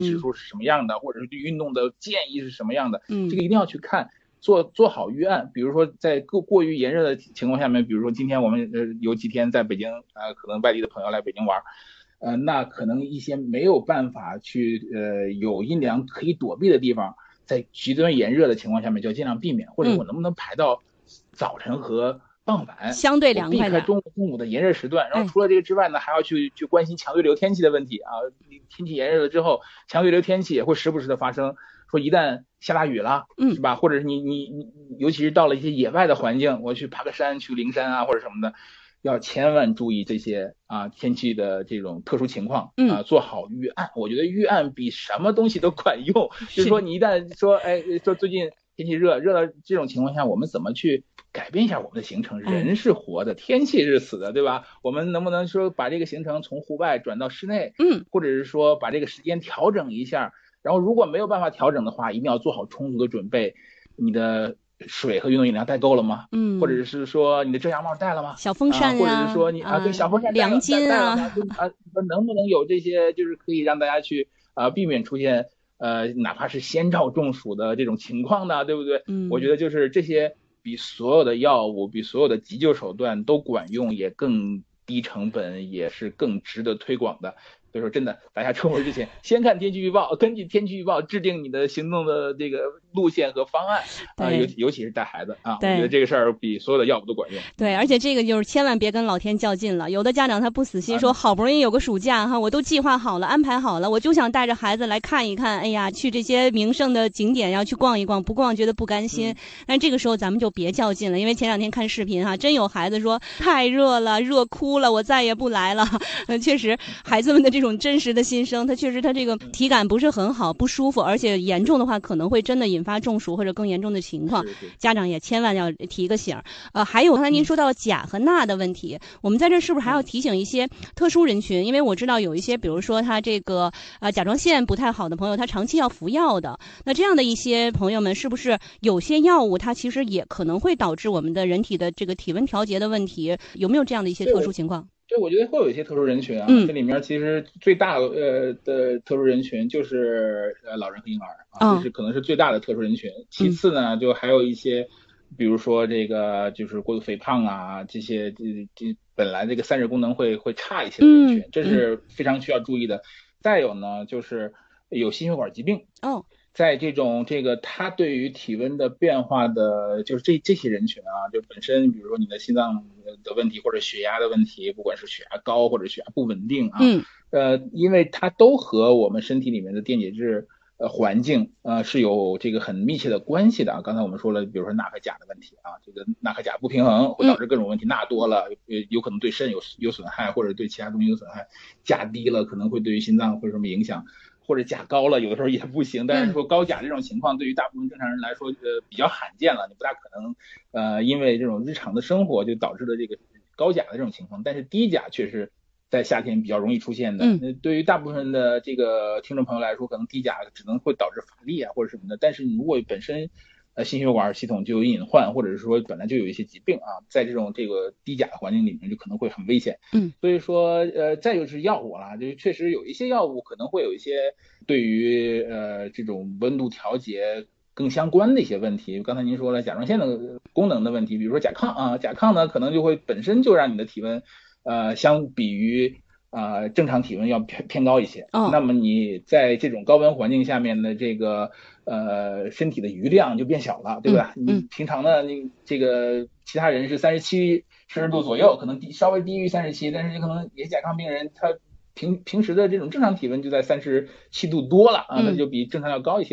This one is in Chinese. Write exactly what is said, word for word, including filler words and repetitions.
指数是什么样的，嗯、或者是对运动的建议是什么样的， 嗯， 这个一定要去看。做做好预案，比如说在过过于炎热的情况下面，比如说今天我们呃有几天在北京呃可能外地的朋友来北京玩，呃那可能一些没有办法去呃有阴凉可以躲避的地方，在极端炎热的情况下面就要尽量避免，或者我能不能排到早晨和傍晚， 相对凉快避开中午中午的炎热时段。然后除了这个之外呢，还要去去关心强对流天气的问题啊。天气炎热了之后，强对流天气也会时不时的发生。说一旦下大雨了， 嗯， 是吧？或者是你你你，尤其是到了一些野外的环境，我去爬个山，去灵山啊或者什么的，要千万注意这些啊天气的这种特殊情况啊，做好预案。我觉得预案比什么东西都管用。就是说你一旦说，哎，说最近天气热，热到这种情况下，我们怎么去改变一下我们的行程？人是活的，天气是死的，对吧？我们能不能说把这个行程从户外转到室内？ 嗯， 或者是说把这个时间调整一下？然后如果没有办法调整的话，一定要做好充足的准备。你的水和运动饮料带够了吗？ 嗯， 或者是说你的遮阳帽带了吗？ 小风扇啊，或者是说你啊，对，小风扇凉巾啊， 啊，能不能有这些，就是可以让大家去啊避免出现呃哪怕是先兆中暑的这种情况呢，对不对？ 嗯， 我觉得就是这些比所有的药物、比所有的急救手段都管用，也更低成本，也是更值得推广的。所以说真的，大家出门之前先看天气预报，根据天气预报制定你的行动的这个路线和方案啊、呃，尤尤其是带孩子啊，我觉得这个事儿比所有的药物都管用。 对，而且这个就是千万别跟老天较劲了。有的家长他不死心，说好不容易有个暑假哈，我都计划好了、安排好了，我就想带着孩子来看一看，哎呀，去这些名胜的景点要去逛一逛，不逛觉得不甘心。嗯、但这个时候咱们就别较劲了，因为前两天看视频哈，真有孩子说太热了，热哭了，我再也不来了。呃，确实，孩子们的这种真实的心声，他确实他这个体感不是很好，不舒服，而且严重的话可能会真的引发中暑或者更严重的情况。家长也千万要提个醒。呃，还有刚才您说到钾和钠的问题，我们在这是不是还要提醒一些特殊人群？因为我知道有一些，比如说他这个呃甲状腺不太好的朋友，他长期要服药的。那这样的一些朋友们，是不是有些药物它其实也可能会导致我们的人体的这个体温调节的问题？有没有这样的一些特殊情况？ 对，我觉得会有一些特殊人群啊， 嗯、 这里面其实最大呃的特殊人群就是呃老人和婴儿啊，这是可能是最大的特殊人群。嗯、其次呢，就还有一些，比如说这个就是过度肥胖啊，这些这这本来这个散热功能会会差一些的人群， 嗯、 这是非常需要注意的。再有呢，就是有心血管疾病哦。 在这种这个它对于体温的变化的，就是这这些人群啊，就本身比如说你的心脏的问题或者血压的问题，不管是血压高或者血压不稳定啊， 嗯， 呃，因为它都和我们身体里面的电解质呃环境呃是有这个很密切的关系的啊。刚才我们说了，比如说钠和钾的问题啊，这个钠和钾不平衡会导致各种问题，钠多了有可能对肾有有损害，或者对其他东西有损害，钾低了可能会对于心脏会有什么影响。或者钾高了，有的时候也不行。但是说高钾这种情况，对于大部分正常人来说，呃，比较罕见了，你不大可能，呃，因为这种日常的生活就导致了这个高钾的这种情况。但是低钾确实在夏天比较容易出现的。嗯，对于大部分的这个听众朋友来说，可能低钾只能会导致乏力啊或者什么的。但是你如果本身呃心血管系统就有隐患，或者是说本来就有一些疾病啊，在这种这个低钾的环境里面就可能会很危险。 嗯， 所以说呃再就是药物啦，就确实有一些药物可能会有一些对于呃这种温度调节更相关的一些问题。刚才您说了甲状腺的功能的问题，比如说甲亢啊，甲亢呢可能就会本身就让你的体温呃相比于呃正常体温要偏偏高一些。哦，那么你在这种高温环境下面的这个呃身体的余量就变小了，对吧？嗯，你平常呢你这个其他人是三十七摄氏度左右，可能低稍微低于三十七，但是可能也甲亢病人他平平时的这种正常体温就在三十七度多了啊，那就比正常要高一些。